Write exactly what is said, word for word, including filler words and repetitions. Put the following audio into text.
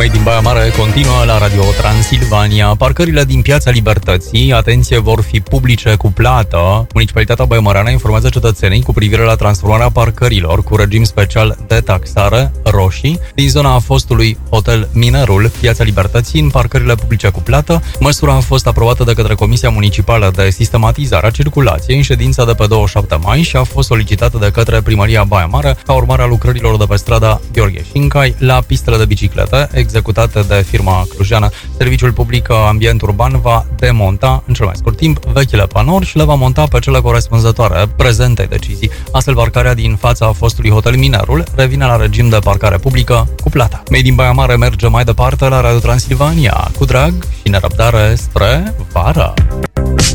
Mei din Baia Mare continuă la Radio Transilvania. Parcările din Piața Libertății, atenție, vor fi publice cu plată. Municipalitatea Băiămăreană informează cetățenii cu privire la transformarea parcărilor cu regim special de taxare roșii din zona fostului Hotel Minerul, Piața Libertății, în parcările publice cu plată. Măsura a fost aprobată de către Comisia Municipală de Sistematizare a Circulației în ședința de pe douăzeci și șapte mai și a fost solicitată de către Primăria Baia Mare ca urmare a lucrărilor de pe strada Gheorghe Șincai la pistele de biciclete executate de firma clujeană. Serviciul Public Ambient Urban va demonta în cel mai scurt timp vechile panouri și le va monta pe cele corespunzătoare prezentei decizii. Astfel, parcarea din fața fostului Hotel Minerul revine la regim de parcare publică cu plată. Mei din Baia Mare merge mai departe la Radio Transilvania cu drag și nerăbdare spre vară.